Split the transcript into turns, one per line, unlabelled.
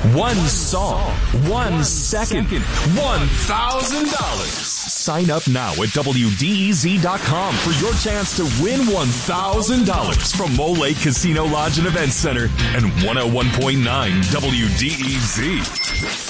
1 song, 1 second, $1,000. Sign up now at WDEZ.com for your chance to win $1,000 from Mole Lake Casino Lodge and Events Center and 101.9 WDEZ.